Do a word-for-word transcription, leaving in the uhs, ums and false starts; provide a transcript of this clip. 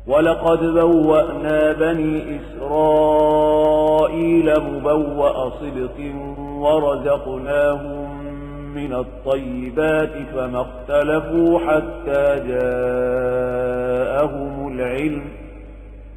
ولقد بوأنا بني إسرائيل مبوأ صدق ورزقناهم من الطيبات فما اختلفوا حتى جاءهم العلم